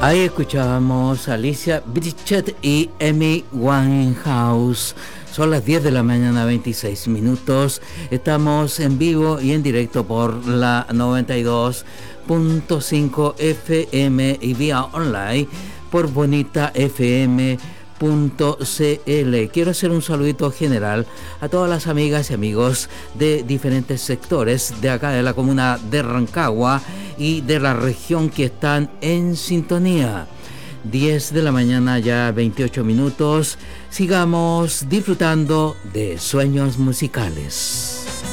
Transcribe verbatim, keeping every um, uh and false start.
Ahí escuchábamos a Alicia Bridget y Amy Winehouse. Son las diez de la mañana, veintiséis minutos. Estamos en vivo y en directo por la noventa y dos punto cinco F M y vía online por bonita f m punto c l. Quiero hacer un saludito general a todas las amigas y amigos de diferentes sectores de acá de la comuna de Rancagua y de la región que están en sintonía. diez de la mañana, ya veintiocho minutos. Sigamos disfrutando de sueños musicales.